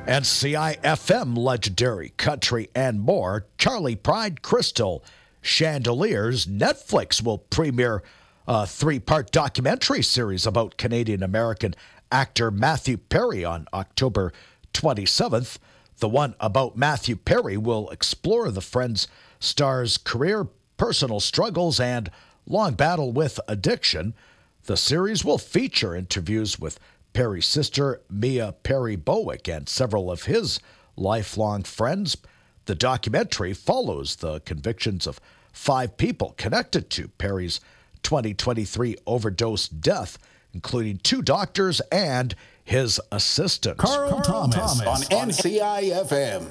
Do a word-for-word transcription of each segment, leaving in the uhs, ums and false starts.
N C I F M, legendary country and more. Charlie Pride Crystal Chandeliers. Netflix will premiere a three-part documentary series about Canadian-American actor Matthew Perry on October twenty-seventh. The one about Matthew Perry will explore the Friends star's career, personal struggles, and long battle with addiction. The series will feature interviews with Perry's sister, Mia Perry-Bowick, and several of his lifelong friends. The documentary follows the convictions of five people connected to Perry's twenty twenty-three overdose death, including two doctors and his assistants. Carl, Carl Thomas, Thomas on N C I F M.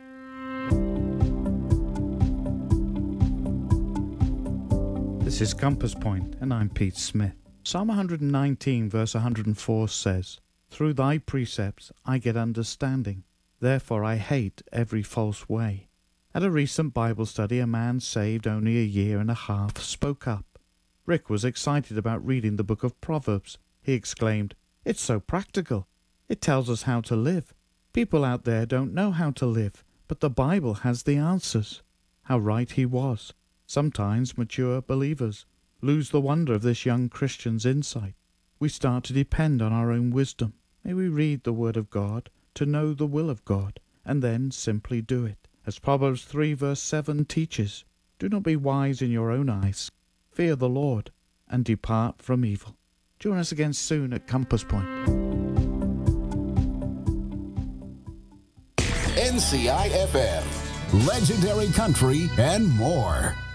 This is Compass Point, and I'm Pete Smith. Psalm one nineteen, verse one hundred four says, "Through thy precepts I get understanding, therefore I hate every false way." At a recent Bible study, a man saved only a year and a half spoke up. Rick was excited about reading the book of Proverbs. He exclaimed, "It's so practical. It tells us how to live. People out there don't know how to live, but the Bible has the answers." How right he was. Sometimes mature believers lose the wonder of this young Christian's insight. We start to depend on our own wisdom. May we read the Word of God to know the will of God, and then simply do it. As Proverbs three verse seven teaches, "Do not be wise in your own eyes. Fear the Lord, and depart from evil." Join us again soon at Compass Point. N C I F M, legendary country and more.